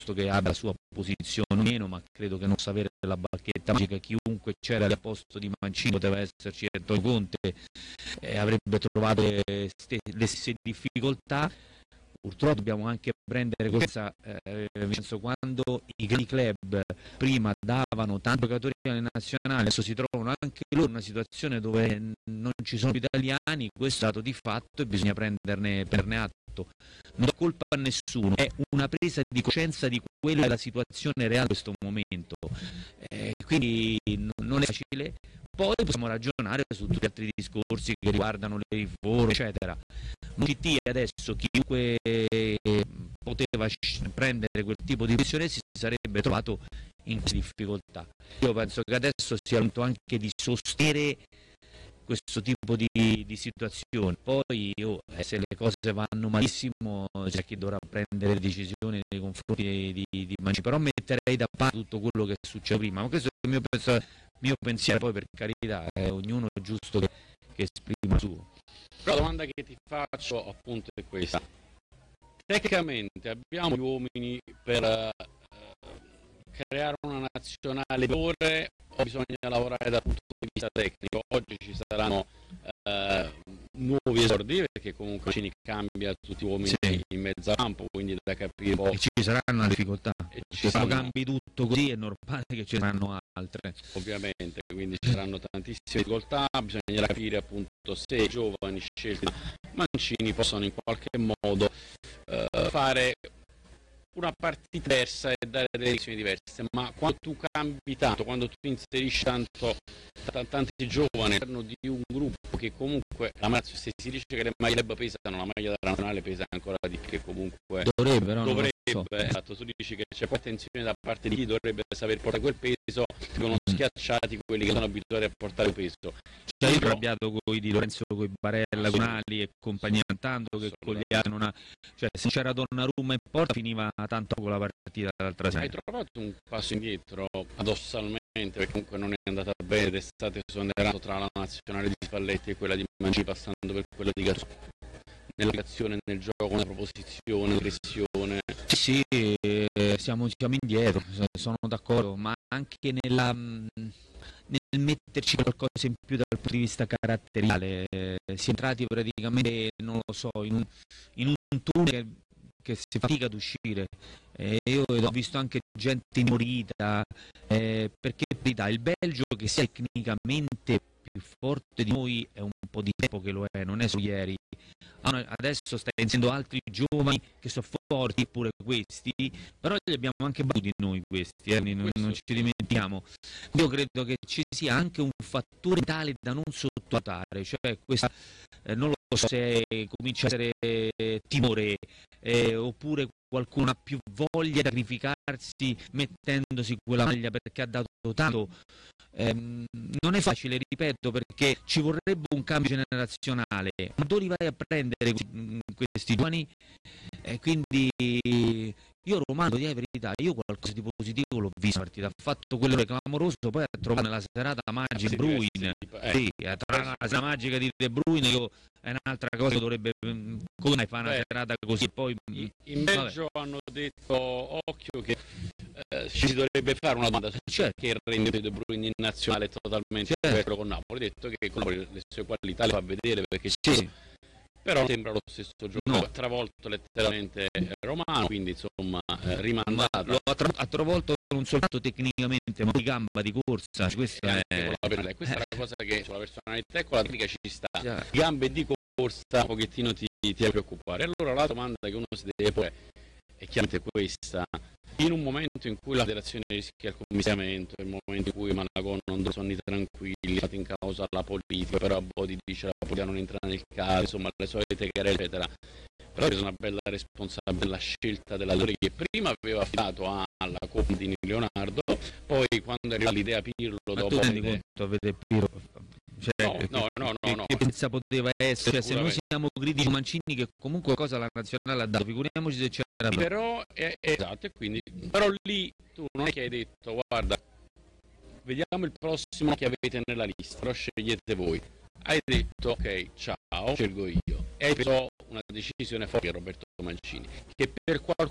posto che abbia la sua posizione o meno, ma credo che non sapere la bacchetta magica, chiunque c'era al posto di Mancini poteva esserci Antonio Conte, avrebbe trovato le stesse difficoltà. Purtroppo dobbiamo anche prendere coscienza, Vincenzo, quando i grandi club prima davano tanti giocatori alle nazionali, adesso si trovano anche loro in una situazione dove non ci sono più italiani, questo è dato di fatto e bisogna prenderne atto. Non do colpa a nessuno, è una presa di coscienza di quella che è la situazione reale in questo momento, quindi non è facile. Poi possiamo ragionare su tutti gli altri discorsi che riguardano le riforme, eccetera. CT adesso chiunque poteva prendere quel tipo di decisione si sarebbe trovato in queste difficoltà. Io penso che adesso sia il momento anche di sostenere questo tipo di situazione. Poi se le cose vanno malissimo c'è chi dovrà prendere decisioni nei confronti di Mancini, però metterei da parte tutto quello che succede prima, ma questo è il mio pensiero, poi per carità ognuno è giusto che esprima il suo. Però la domanda che ti faccio appunto è questa: tecnicamente abbiamo gli uomini per creare una nazionale migliore o bisogna lavorare dal punto di vista tecnico? Oggi ci saranno nuovi esordi, perché comunque Mancini cambia tutti gli uomini in mezzo campo, quindi da capire un po'. Ci saranno difficoltà, se cambi tutto così è normale che ci saranno altre. Ovviamente, quindi ci saranno tantissime difficoltà, bisogna capire appunto se i giovani scelti da Mancini possono in qualche modo fare una partita diversa e dare delle lezioni diverse, ma quando tu cambi tanto, quando tu inserisci tanti giovani all'interno di un gruppo che comunque se si dice che le maglie club pesano, la maglia della nazionale pesa ancora di più, che comunque dovrebbe esatto, tu dici che c'è poi attenzione da parte di chi dovrebbe saper portare quel peso, vengono schiacciati quelli che sono abituati a portare il peso. Io ho arrabbiato con i Di Lorenzo, con i Barella, con Ali e compagnia, tanto che con gli altri non ha, cioè se c'era Donnarumma in porta finiva tanto con la partita l'altra sera. Hai trovato un passo indietro paradossalmente, perché comunque non è andata bene ed è stato esonerato tra la nazionale di Spalletti e quella di Mancini, passando per quella di Gattuso nell'azione, nel gioco, nella proposizione, nell'aggressione. Sì, siamo indietro, sono d'accordo, ma anche nel metterci qualcosa in più dal punto di vista caratteriale. Si è entrati praticamente, non lo so, in un tunnel che si fatica ad uscire. Io ho visto anche gente intimorita, perché il Belgio, che sia tecnicamente più forte di noi, è un po' di tempo che lo è, non è solo ieri. Adesso sta insegnando altri giovani che sono forti, pure questi, però li abbiamo anche battuti noi questi, non ci dimentichiamo. Io credo che ci sia anche un fattore tale da non sottovalutare, cioè questa, non lo so se comincia a essere timore, oppure qualcuno ha più voglia di sacrificarsi mettendosi quella maglia perché ha dato tanto. Non è facile, ripeto, perché ci vorrebbe un cambio generazionale, ma dove li vai a prendere questi giovani? Quindi io Romano, di verità, io qualcosa di positivo l'ho visto, la partita ha fatto quello clamoroso, poi ha trovato nella serata magica De Bruyne, ha trovato la serata magica di De Bruyne, è un'altra cosa, dovrebbe come fare una serata così. Poi in Belgio hanno detto occhio che ci dovrebbe fare una domanda, che il rendimento di De Bruyne in nazionale è totalmente diverso con Napoli. Ha detto che con Napoli le sue qualità le fa vedere, perché però sembra lo stesso gioco, travolto letteralmente Romano, quindi insomma rimandato. Ha travolto non soltanto tecnicamente, ma di gamba, di corsa, questa è la cosa che sulla personalità e con la tecnica ci sta, di gambe e di corsa un pochettino ti deve preoccupare. Allora la domanda che uno si deve porre è chiaramente questa: in un momento in cui la federazione rischia il commissariamento, nel momento in cui Malagò non dà sonni tranquilli, è stata in causa la politica, però Bodi dice la politica non entra nel caso, insomma le solite querele eccetera, però c'è una bella responsabilità della scelta dell'allenatore, che prima aveva affidato alla Coppa di Leonardo, poi quando arriva l'idea Pirlo, dopo tu rendi conto, avete Pirlo, cioè, no. Che pensa poteva essere, cioè, se noi siamo critici Mancini, che comunque cosa la nazionale ha dato, figuriamoci se c'era. Però esatto, e quindi però lì tu non è che hai detto guarda, vediamo il prossimo che avete nella lista, lo scegliete voi. Hai detto ok, ciao, scelgo io, e hai preso una decisione forte, Roberto Mancini, che per qualcuno